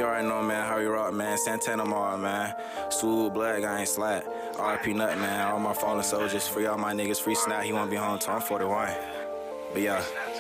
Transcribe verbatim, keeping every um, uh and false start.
You already know, man, how we rock, man. Santana Mall, man. Swoop, Blood, I ain't slack. R I P Nut, man. All my fallen soldiers. Free all my niggas. Free Snap. He won't be home till I'm forty-one. But yeah.